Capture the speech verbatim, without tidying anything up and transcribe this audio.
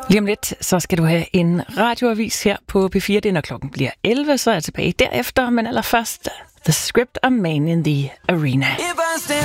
Lige om lidt, så skal du have en radioavis her på P fire. Det er, når klokken bliver elleve, så er jeg tilbage derefter. Men allerførst, The Script of Man in the Arena.